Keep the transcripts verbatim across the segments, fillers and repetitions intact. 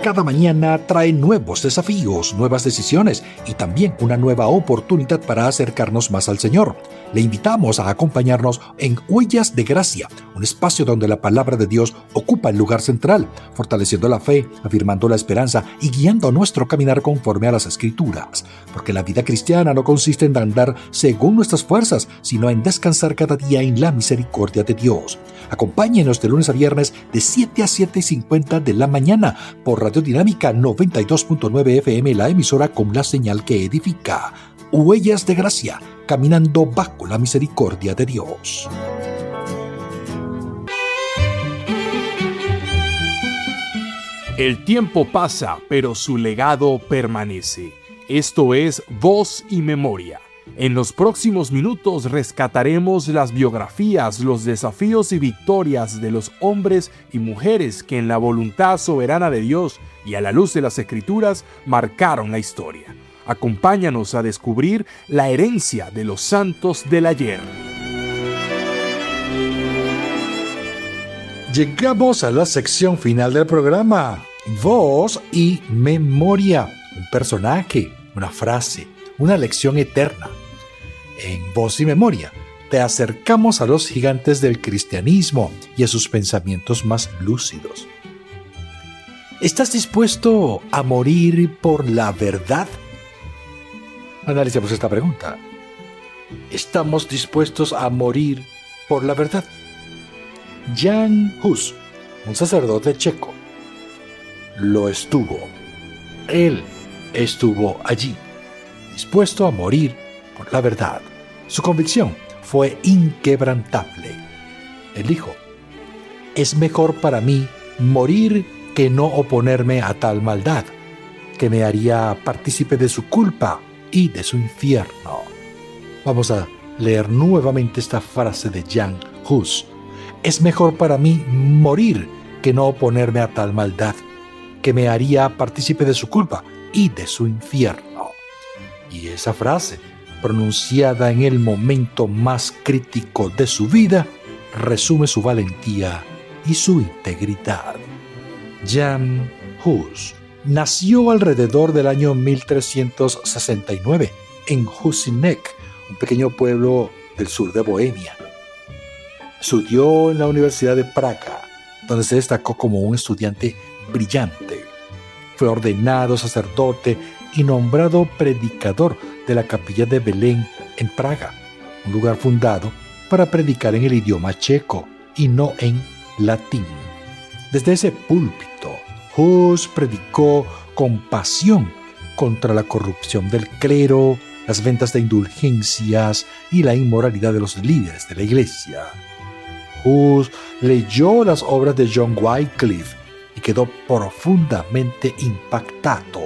cada mañana trae nuevos desafíos, nuevas decisiones y también una nueva oportunidad para acercarnos más al Señor. Le invitamos a acompañarnos en Huellas de Gracia, un espacio donde la palabra de Dios ocupa el lugar central, fortaleciendo la fe, afirmando la esperanza y guiando nuestro caminar conforme a las Escrituras. Porque la vida cristiana no consiste en andar según nuestras fuerzas, sino en descansar cada día en la misericordia de Dios. Acompáñenos de lunes a viernes de siete a siete y cincuenta de la mañana por Radio Dinámica noventa y dos punto nueve F M, la emisora con la señal que edifica. Huellas de Gracia, caminando bajo la misericordia de Dios. El tiempo pasa, pero su legado permanece. Esto es Voz y Memoria. En los próximos minutos rescataremos las biografías, los desafíos y victorias de los hombres y mujeres que en la voluntad soberana de Dios y a la luz de las Escrituras marcaron la historia. Acompáñanos a descubrir la herencia de los santos del ayer. Llegamos a la sección final del programa. Voz y Memoria. Un personaje, una frase, una lección eterna. En Voz y Memoria te acercamos a los gigantes del cristianismo y a sus pensamientos más lúcidos. ¿Estás dispuesto a morir por la verdad? Analicemos esta pregunta. ¿Estamos dispuestos a morir por la verdad? Jan Hus, un sacerdote checo, lo estuvo. Él estuvo allí, dispuesto a morir por la verdad. Su convicción fue inquebrantable. Él dijo: es mejor para mí morir que no oponerme a tal maldad, que me haría partícipe de su culpa y de su infierno. Vamos a leer nuevamente esta frase de Jan Hus. Es mejor para mí morir que no oponerme a tal maldad, que me haría partícipe de su culpa y de su infierno. Y esa frase, pronunciada en el momento más crítico de su vida, resume su valentía y su integridad. Jan Hus nació alrededor del año mil trescientos sesenta y nueve en Husinek, un pequeño pueblo del sur de Bohemia. Estudió en la Universidad de Praga, donde se destacó como un estudiante brillante. Fue ordenado sacerdote y nombrado predicador de la capilla de Belén en Praga, un lugar fundado para predicar en el idioma checo y no en latín. Desde ese púlpito, Hus predicó con pasión contra la corrupción del clero, las ventas de indulgencias y la inmoralidad de los líderes de la iglesia. Hus leyó las obras de John Wycliffe y quedó profundamente impactado.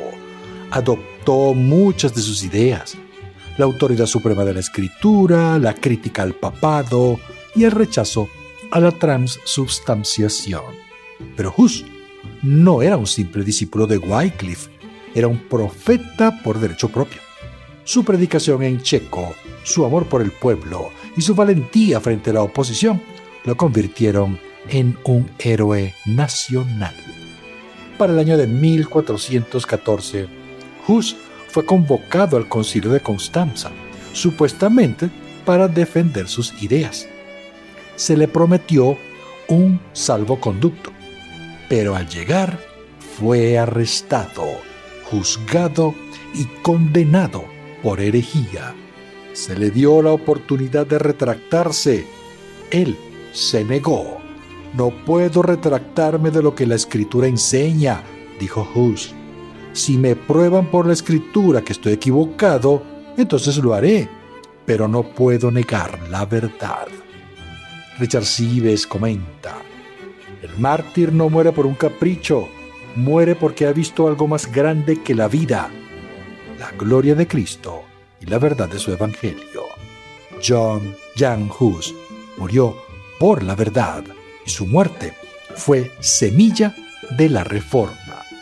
Adoptó muchas de sus ideas: la autoridad suprema de la Escritura, la crítica al papado y el rechazo a la transubstanciación. Pero Hus no era un simple discípulo de Wycliffe, era un profeta por derecho propio. Su predicación en checo, su amor por el pueblo y su valentía frente a la oposición lo convirtieron en un héroe nacional. Para el año de mil cuatrocientos catorce, Hus fue convocado al Concilio de Constanza, supuestamente para defender sus ideas. Se le prometió un salvoconducto, pero al llegar fue arrestado, juzgado y condenado por herejía. Se le dio la oportunidad de retractarse. Él se negó. No puedo retractarme de lo que la Escritura enseña, dijo Hus. Si me prueban por la Escritura que estoy equivocado, entonces lo haré, pero no puedo negar la verdad. Richard Sives comenta: el mártir no muere por un capricho, muere porque ha visto algo más grande que la vida, la gloria de Cristo y la verdad de su evangelio. John Jan Hus murió por la verdad y su muerte fue semilla de la Reforma.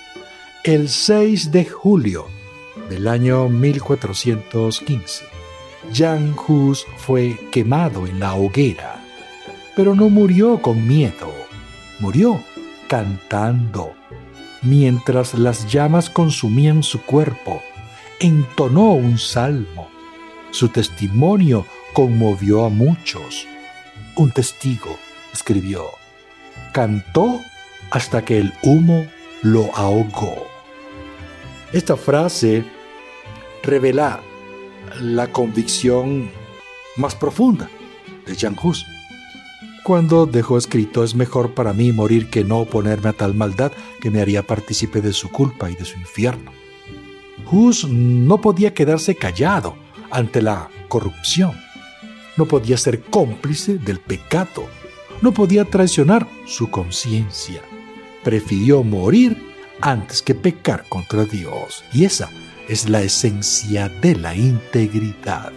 El seis de julio del año mil cuatrocientos quince, Jan Hus fue quemado en la hoguera, pero no murió con miedo, murió cantando. mientras las llamas consumían su cuerpo, entonó un salmo. Su testimonio conmovió a muchos. Un testigo escribió: cantó hasta que el humo lo ahogó. Esta frase revela la convicción más profunda de Jan Hus, cuando dejó escrito: es mejor para mí morir que no oponerme a tal maldad que me haría partícipe de su culpa y de su infierno. Hus no podía quedarse callado ante la corrupción, no podía ser cómplice del pecado, no podía traicionar su conciencia. Prefirió morir antes que pecar contra Dios, y esa es la esencia de la integridad.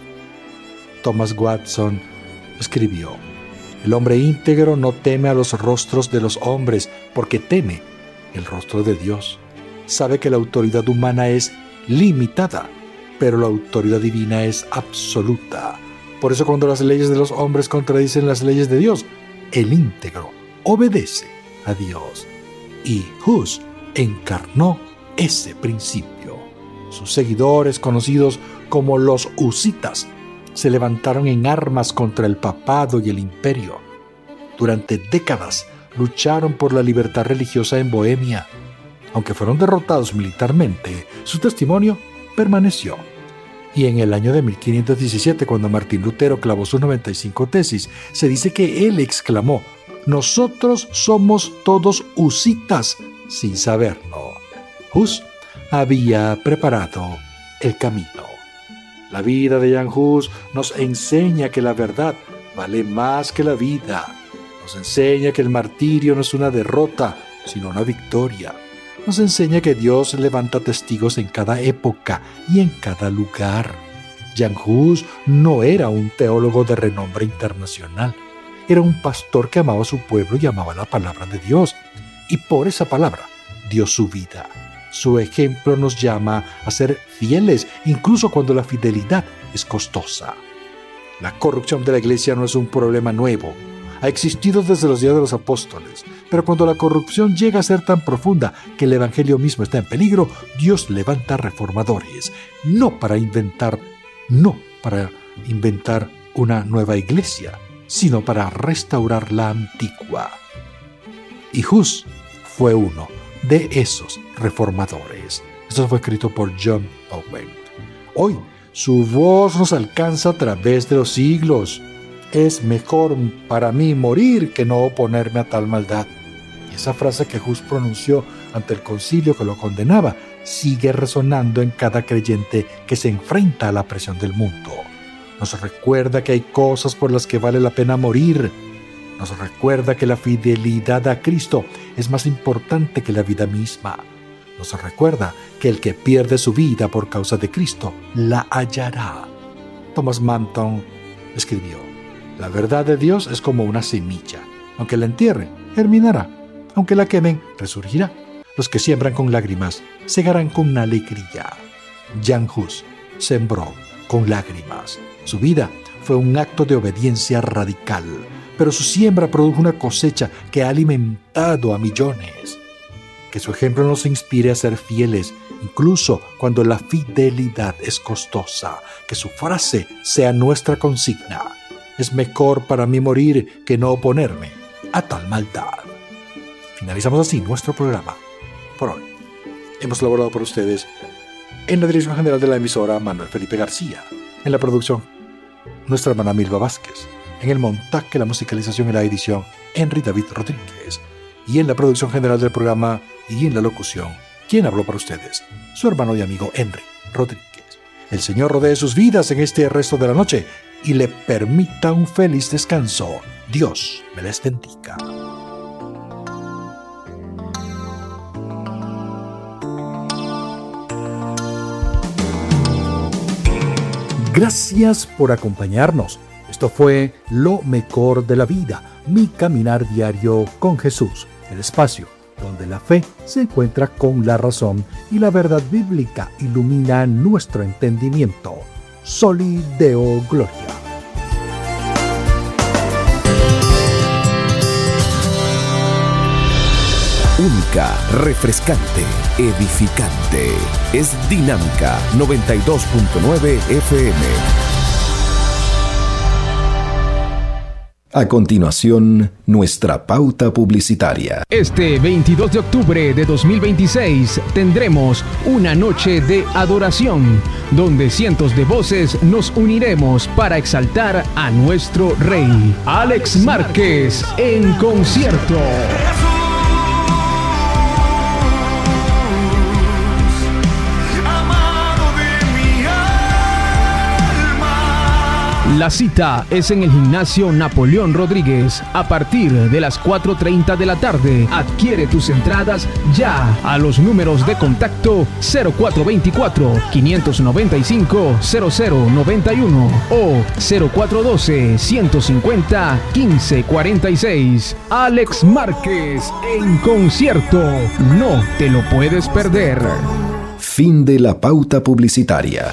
Thomas Watson escribió: el hombre íntegro no teme a los rostros de los hombres, porque teme el rostro de Dios. Sabe que la autoridad humana es limitada, pero la autoridad divina es absoluta. Por eso, cuando las leyes de los hombres contradicen las leyes de Dios, el íntegro obedece a Dios. Y Hus encarnó ese principio. Sus seguidores, conocidos como los husitas, se levantaron en armas contra el papado y el imperio. Durante décadas lucharon por la libertad religiosa en Bohemia. Aunque fueron derrotados militarmente, su testimonio permaneció. Y en el año de mil quinientos diecisiete, cuando Martín Lutero clavó sus noventa y cinco tesis, se dice que él exclamó: nosotros somos todos husitas sin saberlo. Hus había preparado el camino. La vida de Jan Hus nos enseña que la verdad vale más que la vida. Nos enseña que el martirio no es una derrota, sino una victoria. Nos enseña que Dios levanta testigos en cada época y en cada lugar. Jan Hus no era un teólogo de renombre internacional. Era un pastor que amaba a su pueblo y amaba la palabra de Dios. Y por esa palabra dio su vida. Su ejemplo nos llama a ser fieles, incluso cuando la fidelidad es costosa. La corrupción de la iglesia no es un problema nuevo. Ha existido desde los días de los apóstoles. Pero cuando la corrupción llega a ser tan profunda que el evangelio mismo está en peligro, Dios levanta reformadores. No para inventar, no para inventar una nueva iglesia, sino para restaurar la antigua. Y Hus fue uno de esos reformadores. Esto fue escrito por John Owen. Hoy, su voz nos alcanza a través de los siglos. Es mejor para mí morir que no oponerme a tal maldad. Y esa frase que Hus pronunció ante el concilio que lo condenaba sigue resonando en cada creyente que se enfrenta a la presión del mundo. Nos recuerda que hay cosas por las que vale la pena morir. Nos recuerda que la fidelidad a Cristo es más importante que la vida misma. Nos recuerda que el que pierde su vida por causa de Cristo la hallará. Thomas Manton escribió: la verdad de Dios es como una semilla. Aunque la entierren, germinará. Aunque la quemen, resurgirá. Los que siembran con lágrimas, segarán con alegría. Jan Hus sembró con lágrimas. Su vida fue un acto de obediencia radical, pero su siembra produjo una cosecha que ha alimentado a millones. Que su ejemplo nos inspire a ser fieles, incluso cuando la fidelidad es costosa. Que su frase sea nuestra consigna: es mejor para mí morir que no oponerme a tal maldad. Finalizamos así nuestro programa por hoy. Hemos elaborado por ustedes en la dirección general de la emisora Manuel Felipe García, en la producción nuestra hermana Milva Vázquez, en el montaje, la musicalización y la edición Henry David Rodríguez, y en la producción general del programa y en la locución, quien habló para ustedes, su hermano y amigo Henry Rodríguez. El Señor rodee sus vidas en este resto de la noche y le permita un feliz descanso. Dios me les bendiga. Gracias por acompañarnos. Esto fue Lo Mejor de la Vida, mi caminar diario con Jesús, el espacio donde la fe se encuentra con la razón y la verdad bíblica ilumina nuestro entendimiento. Soli Deo Gloria. única, refrescante, edificante. Es Dinámica noventa y dos punto nueve F M. A continuación, nuestra pauta publicitaria. Este veintidós de octubre de dos mil veintiséis tendremos una noche de adoración, donde cientos de voces nos uniremos para exaltar a nuestro Rey. Alex Márquez en concierto. La cita es en el Gimnasio Napoleón Rodríguez a partir de las cuatro treinta de la tarde. Adquiere tus entradas ya a los números de contacto cero cuatro veinticuatro, quinientos noventa y cinco, cero cero noventa y uno o cero cuatro doce, ciento cincuenta, quince cuarenta y seis. Alex Márquez en concierto. No te lo puedes perder. Fin de la pauta publicitaria.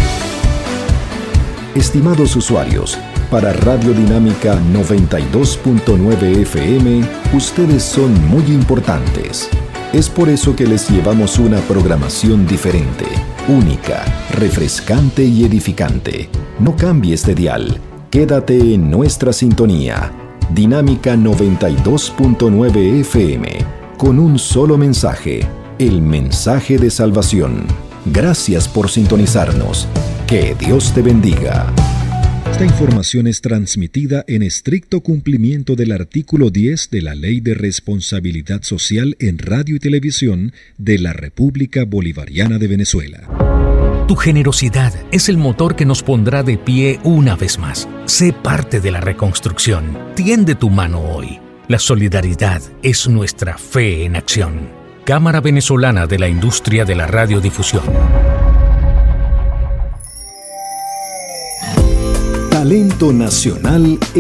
Estimados usuarios, para Radio Dinámica noventa y dos punto nueve F M, ustedes son muy importantes. Es por eso que les llevamos una programación diferente, única, refrescante y edificante. No cambies de dial, quédate en nuestra sintonía. Dinámica noventa y dos punto nueve F M, con un solo mensaje, el mensaje de salvación. Gracias por sintonizarnos. Que Dios te bendiga. Esta información es transmitida en estricto cumplimiento del artículo diez de la Ley de Responsabilidad Social en Radio y Televisión de la República Bolivariana de Venezuela. Tu generosidad es el motor que nos pondrá de pie una vez más. Sé parte de la reconstrucción. Tiende tu mano hoy. La solidaridad es nuestra fe en acción. Cámara Venezolana de la Industria de la Radiodifusión. Talento nacional